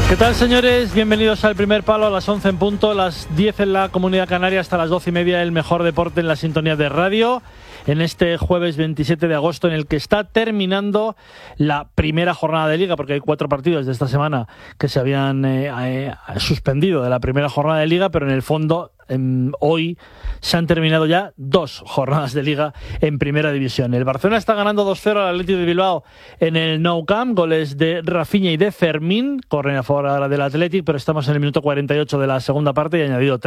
¿Qué tal, señores? Bienvenidos al Primer Palo, a las 11 en punto, las 10 en la Comunidad Canaria, hasta las 12 y media, el mejor deporte en la sintonía de radio, en este jueves 27 de agosto, en el que está terminando la primera jornada de Liga, porque hay 4 partidos de esta semana que se habían suspendido de la primera jornada de Liga, pero en el fondo hoy se han terminado ya 2 jornadas de Liga en Primera División. El Barcelona está ganando 2-0 al Atlético de Bilbao en el Nou Camp, goles de Rafinha y de Fermín, corren a favor ahora del Athletic, pero estamos en el minuto 48 de la segunda parte y ha añadido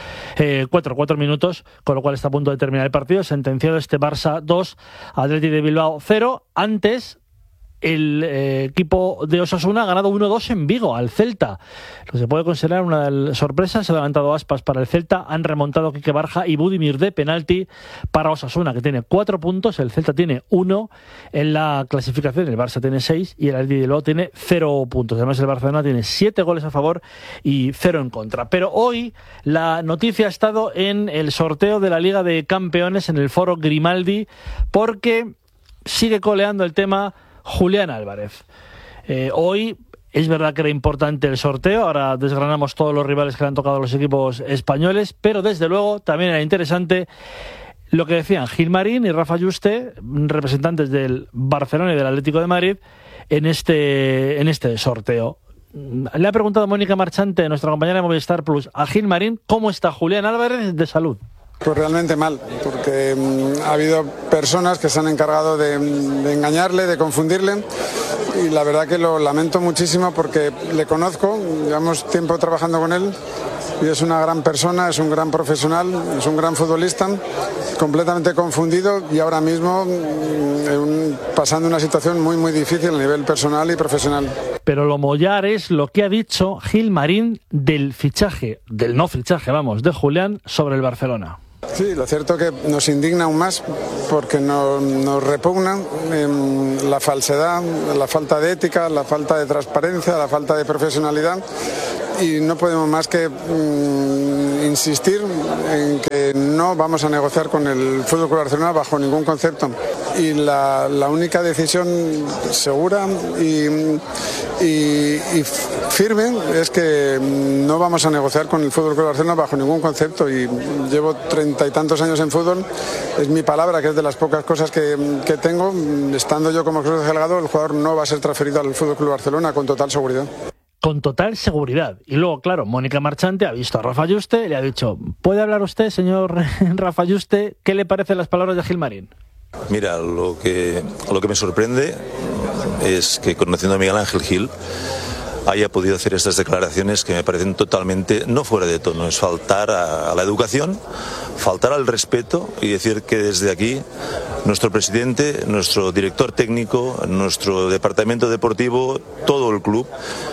4 minutos, con lo cual está a punto de terminar el partido. Sentenciado este Barça 2, Atlético de Bilbao 0. Antes, el equipo de Osasuna ha ganado 1-2 en Vigo al Celta. Lo que se puede considerar una sorpresa. Se ha levantado aspas para el Celta. Han remontado Quique Barja y Budimir de penalti para Osasuna, que tiene 4 puntos. El Celta tiene 1 en la clasificación. El Barça tiene 6 y el Atlético de Bilbao tiene 0 puntos. Además, el Barcelona tiene 7 goles a favor y 0 en contra. Pero hoy la noticia ha estado en el sorteo de la Liga de Campeones en el Foro Grimaldi, porque sigue coleando el tema Julián Álvarez. Hoy es verdad que era importante el sorteo, ahora desgranamos todos los rivales que le han tocado a los equipos españoles, pero desde luego también era interesante lo que decían Gilmarín y Rafa Yuste, representantes del Barcelona y del Atlético de Madrid, en este sorteo. Le ha preguntado Mónica Marchante, nuestra compañera de Movistar Plus, a Gilmarín cómo está Julián Álvarez de salud. Pues realmente mal, porque ha habido personas que se han encargado de engañarle, de confundirle, y la verdad que lo lamento muchísimo porque le conozco, llevamos tiempo trabajando con él y es una gran persona, es un gran profesional, es un gran futbolista, completamente confundido y ahora mismo pasando una situación muy muy difícil a nivel personal y profesional. Pero lo mollar es lo que ha dicho Gilmarín del de Julián sobre el Barcelona. Sí, lo cierto que nos indigna aún más porque nos repugna la falsedad, la falta de ética, la falta de transparencia, la falta de profesionalidad, y no podemos más que insistir en que no vamos a negociar con el Fútbol Club Barcelona bajo ningún concepto, y la única decisión segura y firme es que no vamos a negociar con el Fútbol Club Barcelona bajo ningún concepto, y llevo 30 y tantos años en fútbol, es mi palabra, que es de las pocas cosas que tengo. Estando yo como Cruz delegado, el jugador no va a ser transferido al Fútbol Club Barcelona con total seguridad. Con total seguridad. Y luego, claro, Mónica Marchante ha visto a Rafa Yuste y le ha dicho: ¿puede hablar usted, señor Rafa Yuste? ¿Qué le parecen las palabras de Gilmarín? Mira, lo que me sorprende es que, conociendo a Miguel Ángel Gil, haya podido hacer estas declaraciones que me parecen totalmente no fuera de tono. Es faltar a la educación, faltar al respeto, y decir que desde aquí nuestro presidente, nuestro director técnico, nuestro departamento deportivo, todo el club,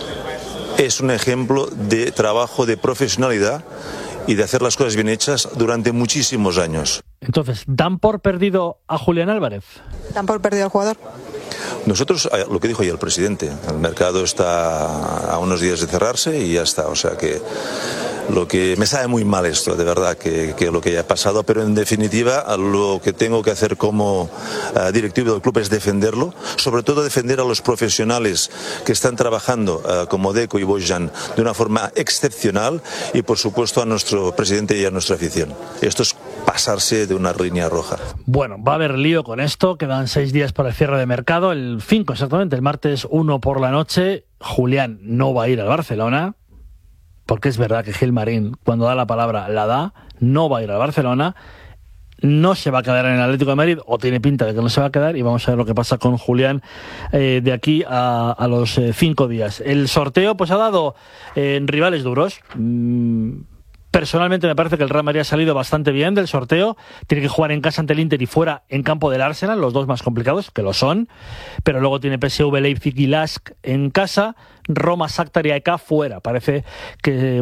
es un ejemplo de trabajo, de profesionalidad y de hacer las cosas bien hechas durante muchísimos años. Entonces, ¿dan por perdido a Julián Álvarez? ¿Dan por perdido al jugador? Nosotros, lo que dijo ayer el presidente, el mercado está a unos días de cerrarse y ya está. O sea que lo que me sabe muy mal esto, de verdad, que lo que haya pasado, pero en definitiva lo que tengo que hacer como directivo del club es defenderlo, sobre todo defender a los profesionales que están trabajando como Deco y Bojan de una forma excepcional, y por supuesto a nuestro presidente y a nuestra afición. Esto es pasarse de una línea roja. Bueno, va a haber lío con esto, quedan 6 días para el cierre de mercado, el 5 exactamente, el martes 1 por la noche. Julián no va a ir al Barcelona, porque es verdad que Gilmarín, cuando da la palabra, la da, no va a ir al Barcelona, no se va a quedar en el Atlético de Madrid, o tiene pinta de que no se va a quedar, y vamos a ver lo que pasa con Julián de aquí a los 5 días. El sorteo pues ha dado rivales duros. Personalmente me parece que el Real Madrid ha salido bastante bien del sorteo. Tiene que jugar en casa ante el Inter y fuera en campo del Arsenal, los dos más complicados, que lo son. Pero luego tiene PSV, Leipzig y Lask en casa. Roma, Shakhtar y AEK fuera. Parece que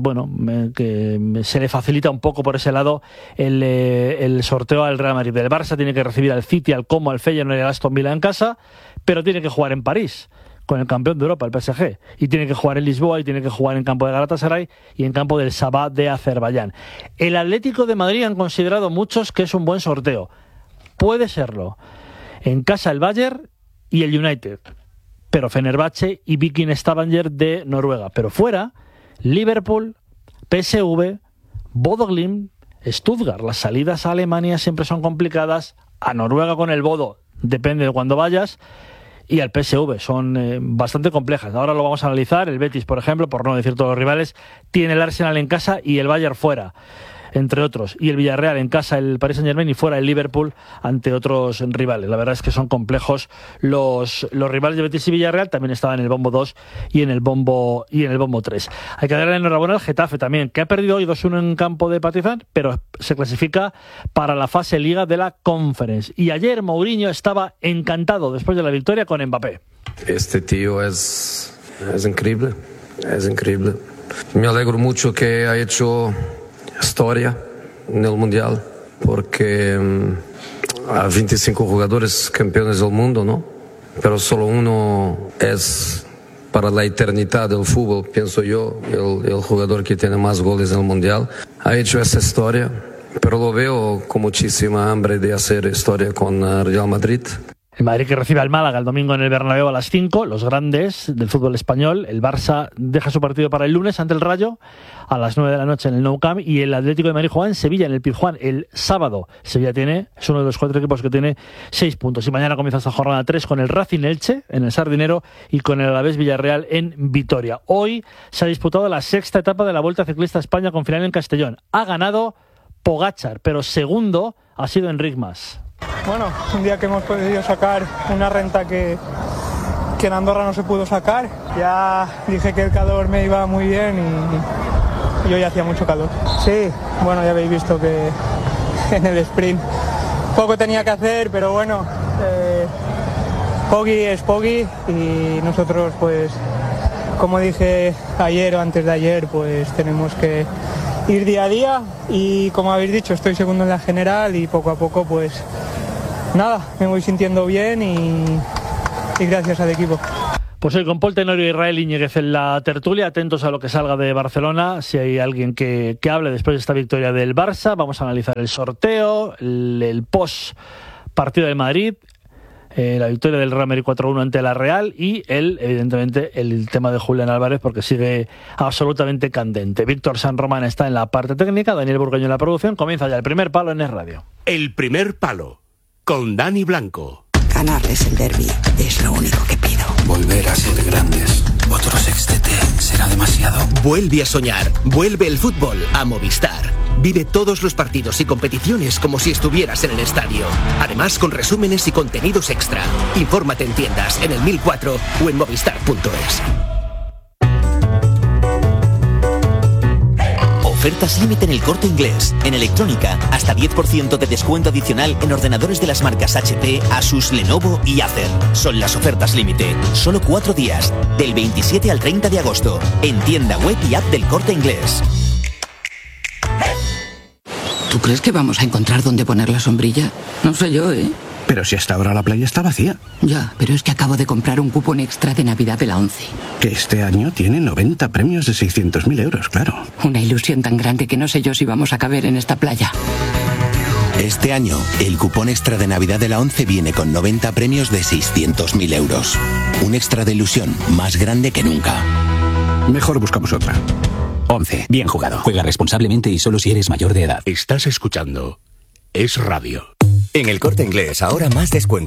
que se le facilita un poco por ese lado el sorteo al Real Madrid. El Barça tiene que recibir al City, al Como, al Feyenoord y al Aston Villa en casa, pero tiene que jugar en París con el campeón de Europa, el PSG, y tiene que jugar en Lisboa, y tiene que jugar en campo de Galatasaray y en campo del Sabah de Azerbaiyán. El Atlético de Madrid han considerado muchos que es un buen sorteo. Puede serlo. En casa el Bayern y el United. pero Fenerbahce y Viking Stavanger de Noruega. Pero fuera, Liverpool, PSV, Bodo Glimt, Stuttgart. Las salidas a Alemania siempre son complicadas. A Noruega con el Bodo, depende de cuándo vayas. Y al PSV son bastante complejas. Ahora lo vamos a analizar. El Betis, por ejemplo, por no decir todos los rivales, tiene el Arsenal en casa y el Bayern fuera, entre otros. Y el Villarreal en casa, el Paris Saint-Germain, y fuera el Liverpool ante otros rivales. La verdad es que son complejos los rivales de Betis y Villarreal. También estaban en el bombo 2 y en el bombo 3. Hay que darle enhorabuena al Getafe también, que ha perdido hoy 2-1 en campo de Partizan, pero se clasifica para la fase Liga de la Conference. Y ayer Mourinho estaba encantado después de la victoria con Mbappé. Este tío es increíble, es increíble. Me alegro mucho que ha hecho historia en el Mundial, porque hay 25 jugadores campeones del mundo, ¿no? Pero solo uno es para la eternidad del fútbol, pienso yo, el jugador que tiene más goles en el Mundial. Ha hecho esa historia, pero lo veo con muchísima hambre de hacer historia con Real Madrid. El Madrid que recibe al Málaga el domingo en el Bernabéu a las 5, los grandes del fútbol español. El Barça deja su partido para el lunes ante el Rayo a las 9 de la noche en el Nou Camp, y el Atlético de Madrid juega en Sevilla, en el Pizjuán, el sábado. Sevilla es uno de los 4 equipos que tiene 6 puntos. Y mañana comienza esta jornada 3 con el Racing Elche en el Sardinero y con el Alavés Villarreal en Vitoria. Hoy se ha disputado la 6ª etapa de la Vuelta Ciclista a España con final en Castellón. Ha ganado Pogačar, pero segundo ha sido Enric Mas. Bueno, un día que hemos podido sacar una renta que en Andorra no se pudo sacar. Ya dije que el calor me iba muy bien y hoy hacía mucho calor. Sí, bueno, ya habéis visto que en el sprint poco tenía que hacer, pero bueno, Poggi es Poggi, y nosotros, pues, como dije ayer o antes de ayer, pues tenemos que ir día a día, y como habéis dicho, estoy segundo en la general y poco a poco, pues nada, me voy sintiendo bien y gracias al equipo. Pues hoy con Pol Tenorio y Israel Íñiguez en la tertulia, atentos a lo que salga de Barcelona, si hay alguien que hable después de esta victoria del Barça. Vamos a analizar el sorteo, el post partido de Madrid, la victoria del Real Madrid 4-1 ante la Real, y evidentemente el tema de Julián Álvarez, porque sigue absolutamente candente. Víctor San Román está en la parte técnica, Daniel Burgueño en la producción. Comienza ya el primer palo en Es Radio. El primer palo con Dani Blanco. Ganarles el derbi es lo único que pido. Volver a ser grandes. Otro sextete será demasiado. Vuelve a soñar. Vuelve el fútbol a Movistar. Vive todos los partidos y competiciones como si estuvieras en el estadio. Además, con resúmenes y contenidos extra. Infórmate en tiendas, en el 1004 o en movistar.es. Ofertas límite en El Corte Inglés. En electrónica, hasta 10% de descuento adicional en ordenadores de las marcas HP, Asus, Lenovo y Acer. Son las ofertas límite. Solo 4 días, del 27 al 30 de agosto. En tienda web y app del Corte Inglés. ¿Tú crees que vamos a encontrar dónde poner la sombrilla? No sé yo, ¿eh? Pero si hasta ahora la playa está vacía. Ya, pero es que acabo de comprar un cupón extra de Navidad de la ONCE. Que este año tiene 90 premios de 600.000 euros, claro. Una ilusión tan grande que no sé yo si vamos a caber en esta playa. Este año, el cupón extra de Navidad de la ONCE viene con 90 premios de 600.000 euros. Un extra de ilusión más grande que nunca. Mejor buscamos otra. ONCE, bien jugado. Juega responsablemente y solo si eres mayor de edad. Estás escuchando Es Radio. En El Corte Inglés, ahora más descuento.